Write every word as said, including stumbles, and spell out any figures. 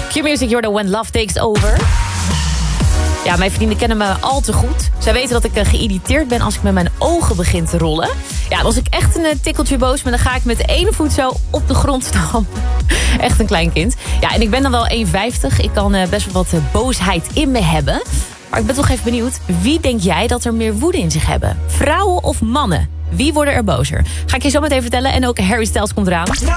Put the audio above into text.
Q-Music, you're the When Love Takes Over. Ja, mijn vrienden kennen me al te goed. Zij weten dat ik uh, geïrriteerd ben als ik met mijn ogen begin te rollen. Ja, als ik echt een uh, tikkeltje boos ben, dan ga ik met één voet zo op de grond stampen. Echt een klein kind. Ja, en ik ben dan wel één vijftig. Ik kan uh, best wel wat uh, boosheid in me hebben. Maar ik ben toch even benieuwd. Wie denk jij dat er meer woede in zich hebben? Vrouwen of mannen? Wie worden er bozer? Ga ik je zo meteen vertellen. En ook Harry Styles komt eraan.